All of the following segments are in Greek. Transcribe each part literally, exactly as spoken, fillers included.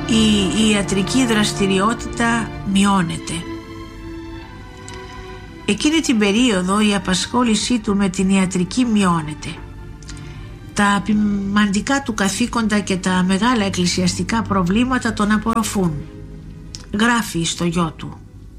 η ιατρική δραστηριότητα μειώνεται. Εκείνη την περίοδο η απασχόλησή του με την ιατρική μειώνεται. Τα απειμαντικά του καθήκοντα και τα μεγάλα εκκλησιαστικά προβλήματα τον απορροφούν. Γράφει στο γιο του: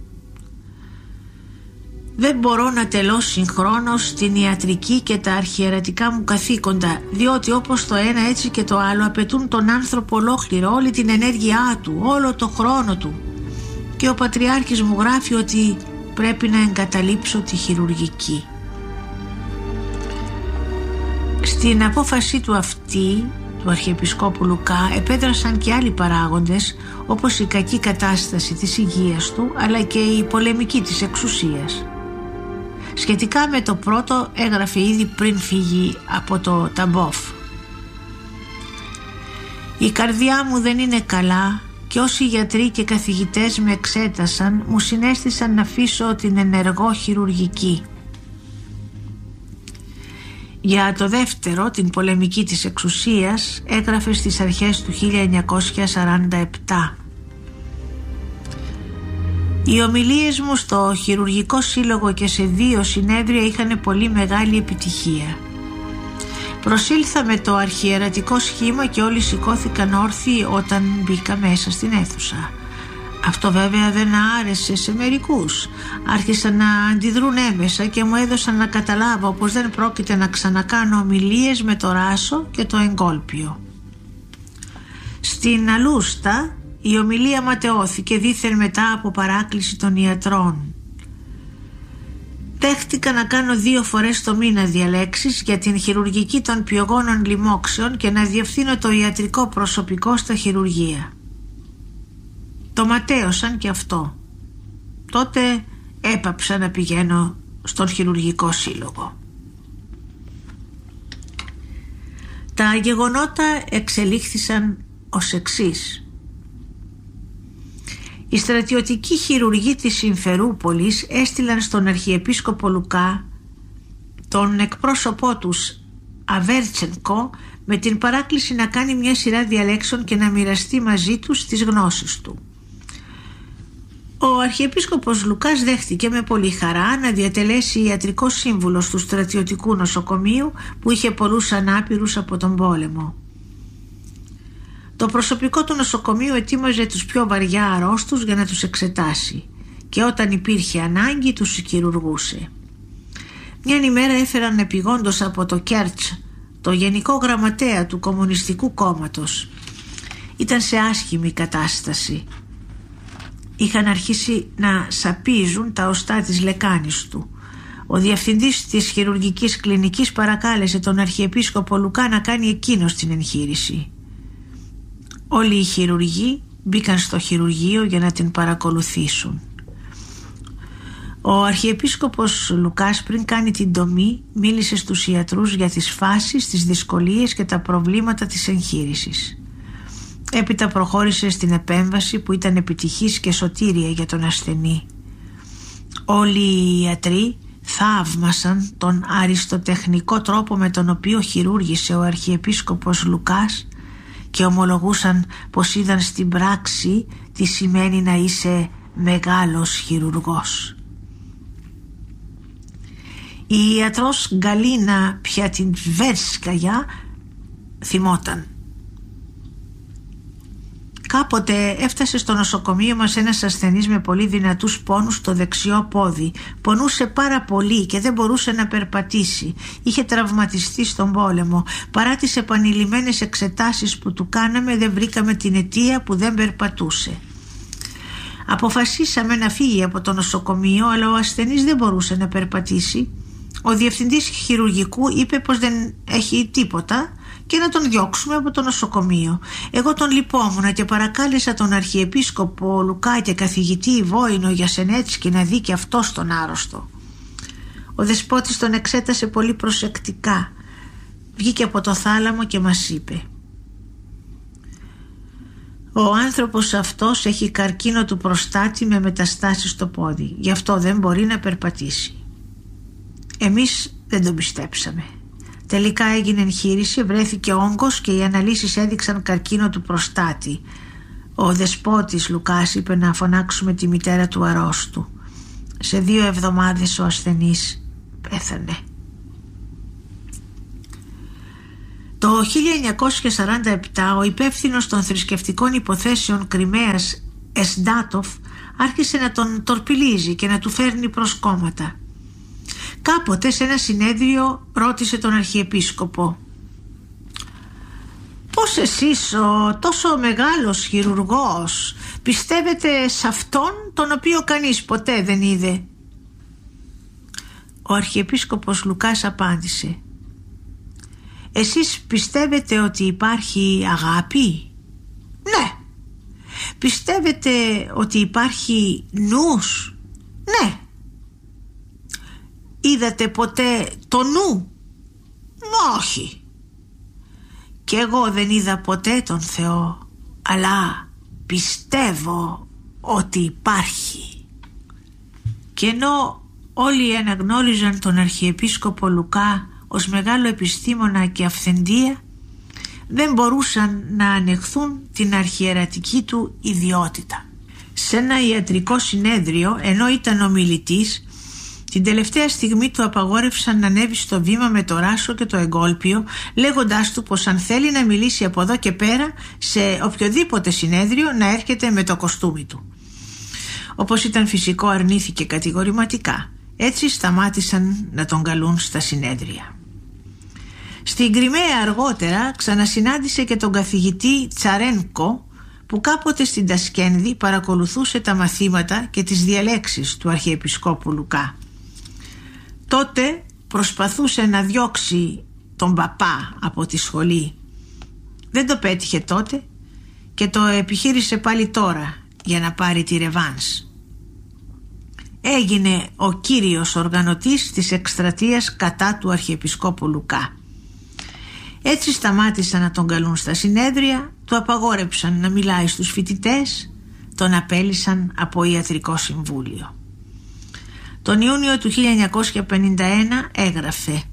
«Δεν μπορώ να τελώ συγχρόνως την ιατρική και τα αρχιερατικά μου καθήκοντα, διότι όπως το ένα έτσι και το άλλο απαιτούν τον άνθρωπο ολόκληρο, όλη την ενέργειά του, όλο το χρόνο του. Και ο Πατριάρχης μου γράφει ότι πρέπει να εγκαταλείψω τη χειρουργική». Στην απόφαση του αυτή, του Αρχιεπισκόπου Λουκά, επέδρασαν και άλλοι παράγοντες, όπως η κακή κατάσταση της υγείας του, αλλά και η πολεμική της εξουσίας. Σχετικά με το πρώτο έγραφε ήδη πριν φύγει από το Ταμπόφ: «Η καρδιά μου δεν είναι καλά και όσοι γιατροί και καθηγητές με εξέτασαν μου συνέστησαν να αφήσω την ενεργό χειρουργική». Για το δεύτερο, την πολεμική της εξουσίας, έγραφε στις αρχές του χίλια εννιακόσια σαράντα επτά: «Οι ομιλίες μου στο Χειρουργικό Σύλλογο και σε δύο συνέδρια είχαν πολύ μεγάλη επιτυχία. Προσήλθα με το αρχιερατικό σχήμα και όλοι σηκώθηκαν όρθιοι όταν μπήκα μέσα στην αίθουσα. Αυτό βέβαια δεν άρεσε σε μερικούς. Άρχισαν να αντιδρούν έμεσα και μου έδωσαν να καταλάβω πως δεν πρόκειται να ξανακάνω ομιλίες με το Ράσο και το Εγκόλπιο. Στην Αλούστα η ομιλία ματαιώθηκε δήθεν μετά από παράκληση των ιατρών. Δέχτηκα να κάνω δύο φορές το μήνα διαλέξεις για την χειρουργική των πιογόνων λοιμόξεων και να διευθύνω το ιατρικό προσωπικό στα χειρουργεία. Το ματαίωσαν και αυτό. Τότε έπαψα να πηγαίνω στον Χειρουργικό Σύλλογο». Τα γεγονότα εξελίχθησαν ως εξής. Οι στρατιωτικοί χειρουργοί της Συμφερούπολης έστειλαν στον Αρχιεπίσκοπο Λουκά τον εκπρόσωπό τους Αβέρτσενκο με την παράκληση να κάνει μια σειρά διαλέξεων και να μοιραστεί μαζί τους τις γνώσεις του. Ο Αρχιεπίσκοπος Λουκάς δέχτηκε με πολύ χαρά να διατελέσει ιατρικός σύμβουλος του στρατιωτικού νοσοκομείου που είχε πολλούς ανάπηρους από τον πόλεμο. Το προσωπικό του νοσοκομείου ετοίμαζε τους πιο βαριά αρρώστους για να τους εξετάσει και όταν υπήρχε ανάγκη τους χειρουργούσε. Μιαν ημέρα έφεραν επειγόντως από το Κέρτς το γενικό γραμματέα του Κομμουνιστικού Κόμματος. Ήταν σε άσχημη κατάσταση. Είχαν αρχίσει να σαπίζουν τα οστά της λεκάνης του. Ο διευθυντής της χειρουργικής κλινικής παρακάλεσε τον Αρχιεπίσκοπο Λουκά να κάνει εκείνος την εγχείρηση. Όλοι οι χειρουργοί μπήκαν στο χειρουργείο για να την παρακολουθήσουν. Ο Αρχιεπίσκοπος Λουκάς πριν κάνει την τομή μίλησε στους ιατρούς για τις φάσεις, τις δυσκολίες και τα προβλήματα της εγχείρησης. Έπειτα προχώρησε στην επέμβαση που ήταν επιτυχής και σωτήρια για τον ασθενή. Όλοι οι ιατροί θαύμασαν τον αριστοτεχνικό τρόπο με τον οποίο χειρούργησε ο Αρχιεπίσκοπος Λουκάς και ομολογούσαν πως είδαν στην πράξη τι σημαίνει να είσαι μεγάλος χειρουργός. Η ιατρός Γκαλίνα Πιατινβέρσκαγια θυμόταν: «Κάποτε έφτασε στο νοσοκομείο μας ένας ασθενής με πολύ δυνατούς πόνους στο δεξιό πόδι. Πονούσε πάρα πολύ και δεν μπορούσε να περπατήσει. Είχε τραυματιστεί στον πόλεμο. Παρά τις επανειλημμένες εξετάσεις που του κάναμε δεν βρήκαμε την αιτία που δεν περπατούσε. Αποφασίσαμε να φύγει από το νοσοκομείο, αλλά ο ασθενής δεν μπορούσε να περπατήσει. Ο διευθυντής χειρουργικού είπε πως δεν έχει τίποτα και να τον διώξουμε από το νοσοκομείο. Εγώ τον λυπόμουν και παρακάλεσα τον Αρχιεπίσκοπο Λουκά και καθηγητή Βόηνο Γιασενέτσκι να δει και αυτός τον άρρωστο. Ο δεσπότης τον εξέτασε πολύ προσεκτικά. Βγήκε από το θάλαμο και μας είπε: «Ο άνθρωπος αυτός έχει καρκίνο του προστάτη με μεταστάσεις στο πόδι. Γι' αυτό δεν μπορεί να περπατήσει». Εμείς δεν τον πιστέψαμε. Τελικά έγινε εγχείρηση, βρέθηκε όγκος και οι αναλύσεις έδειξαν καρκίνο του προστάτη. Ο δεσπότης Λουκάς είπε να φωνάξουμε τη μητέρα του αρρώστου. Σε δύο εβδομάδες ο ασθενής πέθανε. Το χίλια εννιακόσια σαράντα επτά ο υπεύθυνος των θρησκευτικών υποθέσεων Κριμαίας Εσντάτοφ άρχισε να τον τορπιλίζει και να του φέρνει προσκόμματα. Κάποτε σε ένα συνέδριο ρώτησε τον Αρχιεπίσκοπο: «Πώς εσείς ο τόσο μεγάλος χειρουργός πιστεύετε σε αυτόν τον οποίο κανείς ποτέ δεν είδε?» Ο Αρχιεπίσκοπος Λουκάς απάντησε: «Εσείς πιστεύετε ότι υπάρχει αγάπη? Ναι. Πιστεύετε ότι υπάρχει νους? Ναι. Είδατε ποτέ το νου? Όχι. Κι εγώ δεν είδα ποτέ τον Θεό, αλλά πιστεύω ότι υπάρχει». Και ενώ όλοι αναγνώριζαν τον Αρχιεπίσκοπο Λουκά ως μεγάλο επιστήμονα και αυθεντία, δεν μπορούσαν να ανεχθούν την αρχιερατική του ιδιότητα. Σε ένα ιατρικό συνέδριο, ενώ ήταν ομιλητής, την τελευταία στιγμή του απαγόρευσαν να ανέβει στο βήμα με το ράσο και το εγκόλπιο, λέγοντάς του πως αν θέλει να μιλήσει από εδώ και πέρα σε οποιοδήποτε συνέδριο να έρχεται με το κοστούμι του. Όπως ήταν φυσικό, αρνήθηκε κατηγορηματικά. Έτσι σταμάτησαν να τον καλούν στα συνέδρια. Στην Κριμαία αργότερα ξανασυνάντησε και τον καθηγητή Τσαρένκο, που κάποτε στην Τασκένδη παρακολουθούσε τα μαθήματα και τις διαλέξεις του Αρχιεπισκόπου Λουκά. Τότε προσπαθούσε να διώξει τον παπά από τη σχολή. Δεν το πέτυχε τότε και το επιχείρησε πάλι τώρα για να πάρει τη ρεβάνς. Έγινε ο κύριος οργανωτής της εκστρατείας κατά του Αρχιεπισκόπου Λουκά. Έτσι σταμάτησαν να τον καλούν στα συνέδρια, του απαγόρεψαν να μιλάει στους φοιτητές, τον απέλυσαν από ιατρικό συμβούλιο. Τον Ιούνιο του χίλια εννιακόσια πενήντα ένα έγραφε: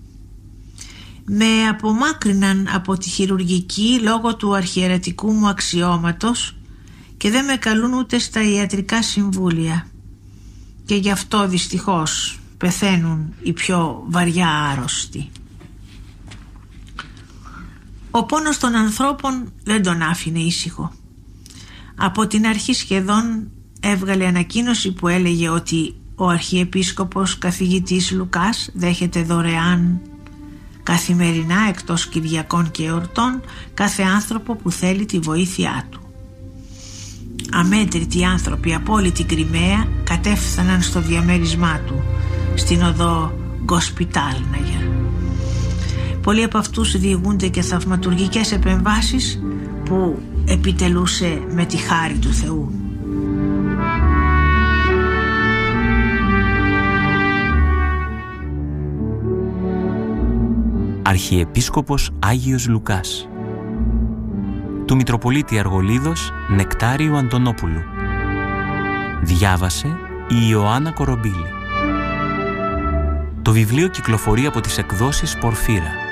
«Με απομάκρυναν από τη χειρουργική λόγω του αρχιερατικού μου αξιώματος και δεν με καλούν ούτε στα ιατρικά συμβούλια. Και γι' αυτό δυστυχώς πεθαίνουν οι πιο βαριά άρρωστοι». Ο πόνος των ανθρώπων δεν τον άφηνε ήσυχο. Από την αρχή σχεδόν έβγαλε ανακοίνωση που έλεγε ότι ο Αρχιεπίσκοπος καθηγητής Λουκάς δέχεται δωρεάν καθημερινά, εκτός Κυριακών και εορτών, κάθε άνθρωπο που θέλει τη βοήθειά του. Αμέτρητοι άνθρωποι από όλη την Κριμαία κατέφθαναν στο διαμέρισμά του, στην οδό Γκοσπιτάλναγερ. Πολλοί από αυτούς διηγούνται και θαυματουργικές επεμβάσεις που επιτελούσε με τη χάρη του Θεού. Αρχιεπίσκοπος Άγιος Λουκάς, του Μητροπολίτη Αργολίδος Νεκτάριου Αντωνόπουλου. Διάβασε η Ιωάννα Κορομπίλη. Το βιβλίο κυκλοφορεί από τις εκδόσεις Πορφύρα.